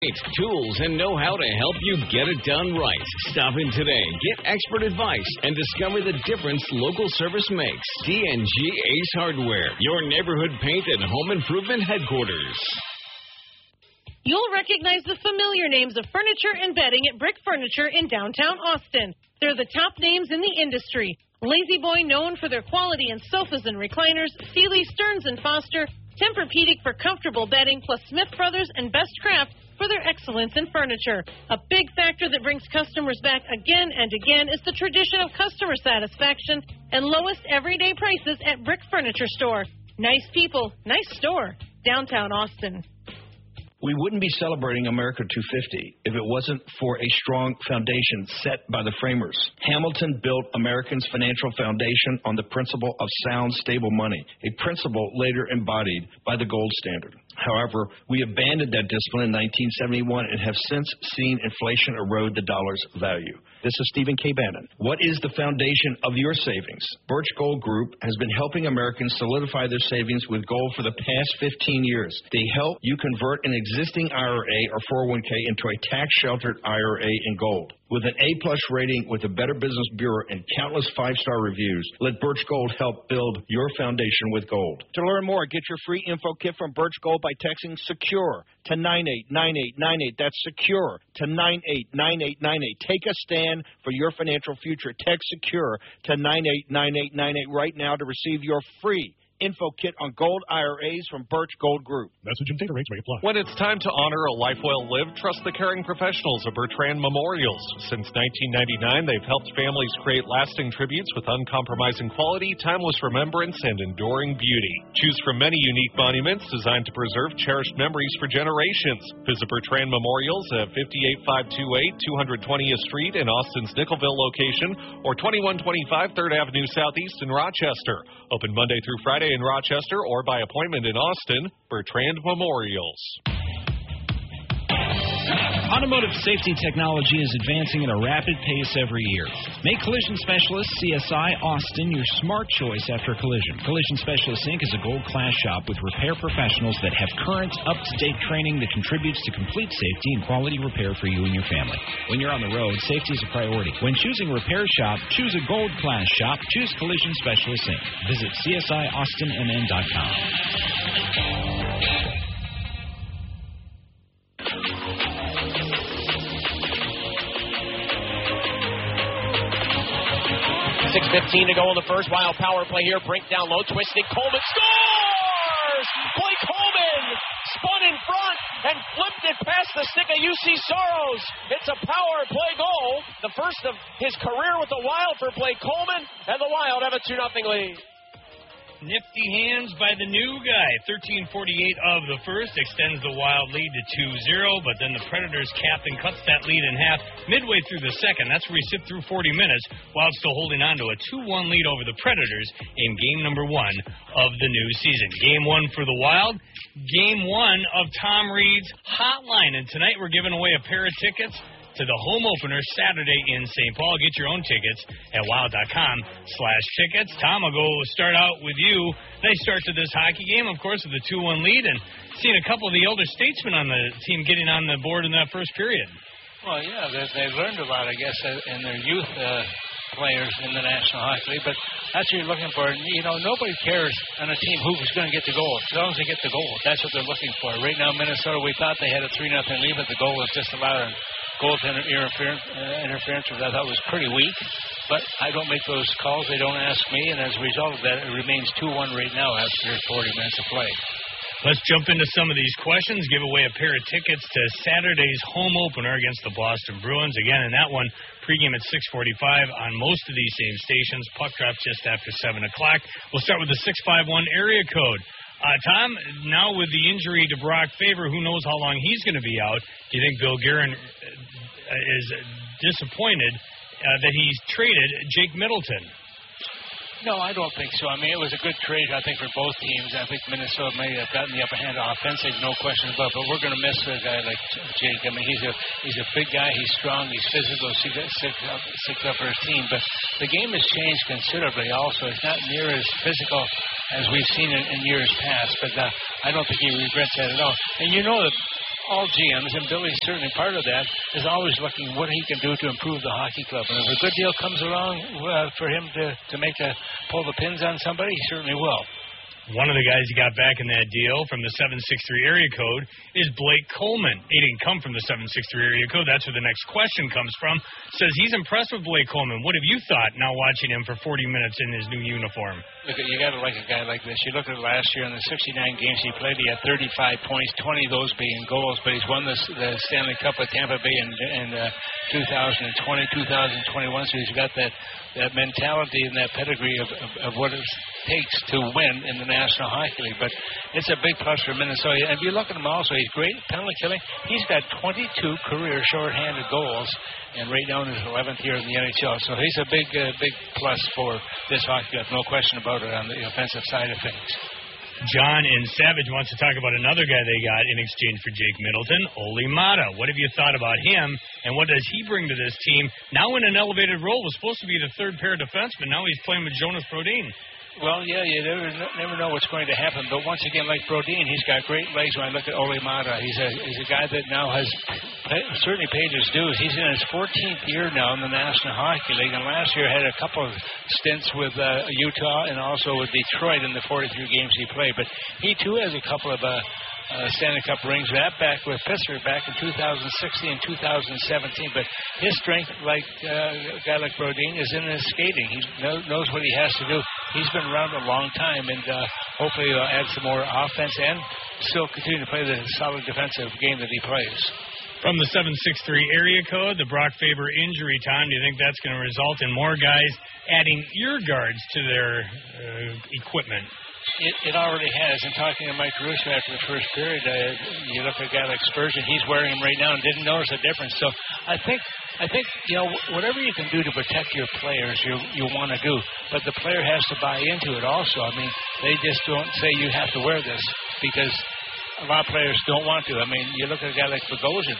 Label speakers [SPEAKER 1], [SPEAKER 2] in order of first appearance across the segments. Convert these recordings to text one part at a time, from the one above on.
[SPEAKER 1] Tools and know-how to help you get it done right. Stop in today, get expert advice, and discover the difference local service makes. D&G Ace Hardware, your neighborhood paint and home improvement headquarters.
[SPEAKER 2] You'll recognize the familiar names of furniture and bedding at Brick Furniture in downtown Austin. They're the top names in the industry. Lazy Boy, known for their quality in sofas and recliners, Sealy, Stearns & Foster, Tempur-Pedic for comfortable bedding, plus Smith Brothers and Best Craft for their excellence in furniture. A big factor that brings customers back again and again is the tradition of customer satisfaction and lowest everyday prices at Brick Furniture Store. Nice people, nice store, downtown Austin.
[SPEAKER 3] We wouldn't be celebrating America 250 if it wasn't for a strong foundation set by the framers. Hamilton built Americans' financial foundation on the principle of sound, stable money, a principle later embodied by the gold standard. However, we abandoned that discipline in 1971 and have since seen inflation erode the dollar's value. This is Stephen K. Bannon. What is the foundation of your savings? Birch Gold Group has been helping Americans solidify their savings with gold for the past 15 years. They help you convert an existing IRA or 401k into a tax-sheltered IRA in gold. With an A-plus rating with the Better Business Bureau and countless five-star reviews, let Birch Gold help build your foundation with gold. To learn more, get your free info kit from Birch Gold by texting SECURE to 989898. That's SECURE to 989898. Take a stand for your financial future. Text SECURE to 989898 right now to receive your free info kit on gold IRAs from Birch Gold Group.
[SPEAKER 4] Message and data rates may apply.
[SPEAKER 5] When it's time to honor a life well lived, trust the caring professionals of Bertrand Memorials. Since 1999, they've helped families create lasting tributes with uncompromising quality, timeless remembrance, and enduring beauty. Choose from many unique monuments designed to preserve cherished memories for generations. Visit Bertrand Memorials at 58528 220th Street in Austin's Nickelville location or 2125 3rd Avenue Southeast in Rochester. Open Monday through Friday in Rochester or by appointment in Austin. Bertrand Memorials.
[SPEAKER 6] Automotive safety technology is advancing at a rapid pace every year. Make Collision Specialist CSI Austin your smart choice after a collision. Collision Specialist Inc. is a gold-class shop with repair professionals that have current, up-to-date training that contributes to complete safety and quality repair for you and your family. When you're on the road, safety is a priority. When choosing repair shop, choose a gold-class shop. Choose Collision Specialist Inc. Visit CSIAustinMN.com.
[SPEAKER 7] 6:15 to go in the first. Wild power play here. Brink down low. Twisting. Coleman scores! Blake Coleman spun in front and flipped it past the stick of UC Soros. It's a power play goal. The first of his career with the Wild for Blake Coleman. And the Wild have a 2-0 lead.
[SPEAKER 8] Nifty hands by the new guy. 13:48 of the first extends the Wild lead to 2-0, but then the Predators captain cuts that lead in half midway through the second. That's where he sit through 40 minutes. Wild still holding on to a 2-1 lead over the Predators in game number 1 of the new season. Game 1 for the Wild, game 1 of Tom Reed's Hotline, and tonight we're giving away a pair of tickets to the home opener Saturday in St. Paul. Get your own tickets at wild.com/tickets. Tom, I'll go start out with you. Nice start to this hockey game, of course, with a 2-1 lead, and seeing a couple of the elder statesmen on the team getting on the board in that first period.
[SPEAKER 9] Well, yeah, they've learned a lot, I guess, in their youth players in the National Hockey League, but that's what you're looking for. You know, nobody cares on a team who's going to get the goal. As long as they get the goal, that's what they're looking for. Right now, Minnesota, we thought they had a 3-0 lead, but the goal was just allowed goaltender interference, which I thought was pretty weak. But I don't make those calls. They don't ask me, and as a result of that, it remains 2-1 right now after 40 minutes of play.
[SPEAKER 8] Let's jump into some of these questions. Give away a pair of tickets to Saturday's home opener against the Boston Bruins. Again, in that one, pregame at 6:45 on most of these same stations. Puck drop just after 7 o'clock. We'll start with the 651 area code. Tom, now with the injury to Brock Faber, who knows how long he's going to be out, do you think Bill Guerin is disappointed that he's traded Jake Middleton?
[SPEAKER 9] No, I don't think so. I mean, it was a good trade, I think, for both teams. I think Minnesota may have gotten the upper hand offensive, no question about it, but we're going to miss a guy like Jake. I mean, he's a big guy. He's strong. He's physical. Six up for his team. But the game has changed considerably also. It's not near as physical as we've seen in years past, but I don't think he regrets that at all. And you know that all GMs, and Billy's certainly part of that, is always looking what he can do to improve the hockey club. And if a good deal comes along for him to pull the pins on somebody, he certainly will.
[SPEAKER 8] One of the guys he got back in that deal from the 763 area code is Blake Coleman. He didn't come from the 763 area code. That's where the next question comes from. Says he's impressed with Blake Coleman. What have you thought now watching him for 40 minutes in his new uniform?
[SPEAKER 9] Look, you got to like a guy like this. You look at it last year in the 69 games he played, he had 35 points, 20 of those being goals, but he's won the Stanley Cup with Tampa Bay in 2020, 2021, so he's got that mentality and that pedigree of what it takes to win in the National Hockey League. But it's a big plus for Minnesota. And if you look at him also, he's great at penalty killing. He's got 22 career shorthanded goals, and right now in his 11th year in the NHL. So he's a big plus for this hockey club, no question about it, on the offensive side of things.
[SPEAKER 8] John in Savage wants to talk about another guy they got in exchange for Jake Middleton, Ole Mata. What have you thought about him, and what does he bring to this team? Now in an elevated role, was supposed to be the third pair defenseman. Now he's playing with Jonas Brodin.
[SPEAKER 9] Well, yeah, you never know what's going to happen. But once again, like Brodin, he's got great legs. When I look at Ole Mata, he's a guy that now has certainly paid his dues. He's in his 14th year now in the National Hockey League, and last year had a couple of stints with Utah and also with Detroit in the 43 games he played. But he, too, has a couple of Stanley Cup rings. That back with Pittsburgh back in 2016 and 2017. But his strength, like a guy like Brodin, is in his skating. He knows what he has to do. He's been around a long time, and hopefully he'll add some more offense and still continue to play the solid defensive game that he plays.
[SPEAKER 8] From the 763 area code, the Brock Faber injury time, do you think that's going to result in more guys adding ear guards to their equipment?
[SPEAKER 9] It already has. And talking to Mike Russo after the first period, you look at a guy like Spurgeon, he's wearing them right now and didn't notice a difference. So I think whatever you can do to protect your players, you want to do. But the player has to buy into it also. I mean, they just don't say you have to wear this because a lot of players don't want to. I mean, you look at a guy like Bogosian.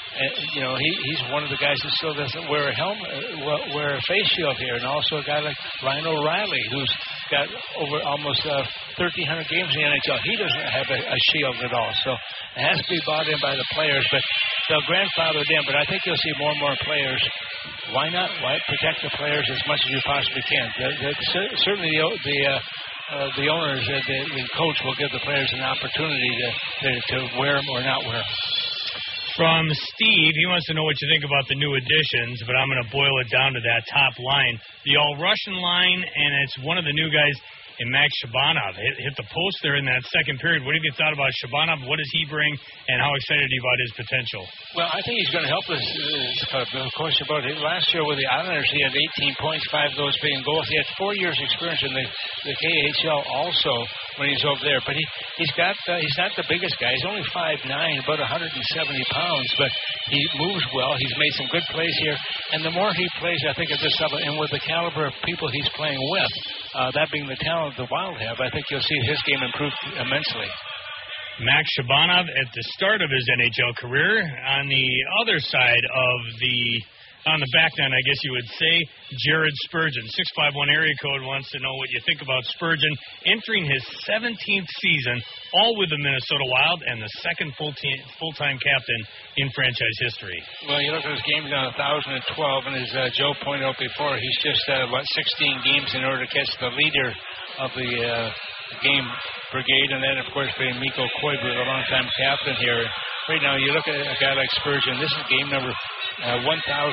[SPEAKER 9] He's one of the guys who still doesn't wear a helmet, wear a face shield here, and also a guy like Ryan O'Reilly, who's got over almost 1,300 games in the NHL. He doesn't have a shield at all, so it has to be bought in by the players. But they'll grandfather them. But I think you'll see more and more players. Why not? Why protect the players as much as you possibly can? Certainly the owners, the coach will give the players an opportunity to wear them or not wear them.
[SPEAKER 8] From Steve, he wants to know what you think about the new additions, but I'm going to boil it down to that top line. The all-Russian line, and it's one of the new guys in Max Shabanov. Hit the post there in that second period. What have you thought about Shabanov? What does he bring, and how excited are you about his potential?
[SPEAKER 9] Well, I think he's going to help us. No question about it. Last year with the Islanders, he had 18 points, 5 of those being goals. He had 4 years' experience in the KHL also when he's over there. But he's not the biggest guy. He's only 5'9", about 170 pounds, but he moves well. He's made some good plays here. And the more he plays, I think, at this level, and with the caliber of people he's playing with, that being the talent the Wild have, I think you'll see his game improve immensely.
[SPEAKER 8] Max Shabanov at the start of his NHL career. On the other side of on the back end, I guess you would say, Jared Spurgeon. 651 area code wants to know what you think about Spurgeon entering his 17th season, all with the Minnesota Wild, and the second full-time captain in franchise history.
[SPEAKER 9] Well, you look at his games now, 1,012, and as Joe pointed out before, he's just 16 games in order to catch the leader of the game brigade, and then, of course, being Mikko Koivu, the longtime captain here. Right now, you look at a guy like Spurgeon. This is game number 1,029,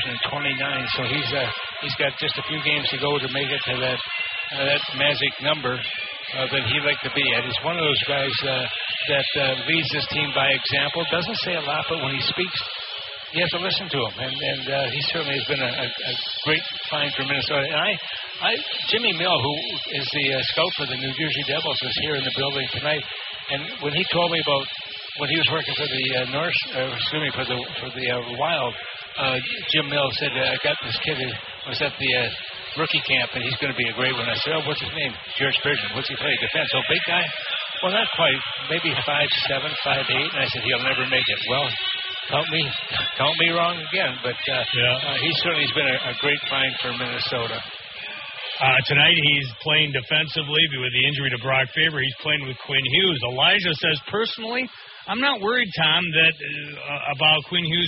[SPEAKER 9] so he's got just a few games to go to make it to that magic number that he'd like to be at. He's one of those guys that leads his team by example. Doesn't say a lot, but when he speaks, you have to listen to him, and he certainly has been a great find for Minnesota. And Jimmy Mill, who is the scout for the New Jersey Devils, is here in the building tonight. And when he told me about when he was working for the for the Wild, Jim Mill said, "I got this kid who was at the rookie camp, and he's going to be a great one." I said, "Oh, what's his name?" Jared Spurgeon. What's he play? Defense. Oh, big guy. Well, not quite. Maybe 5'7", 5'8", and I said he'll never make it. Well, count me wrong again, but he certainly has been a great find for Minnesota.
[SPEAKER 8] Tonight he's playing defensively with the injury to Brock Faber. He's playing with Quinn Hughes. Elijah says, personally, I'm not worried, Tom, that about Quinn Hughes